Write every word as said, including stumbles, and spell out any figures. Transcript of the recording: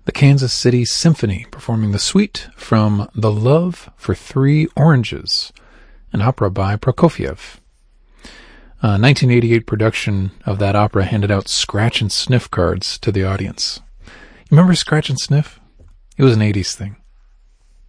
the Kansas City Symphony performing the suite from The Love for Three Oranges, an opera by Prokofiev. A nineteen eighty-eight production of that opera handed out scratch and sniff cards to the audience. You remember scratch and sniff? It was an eighties thing.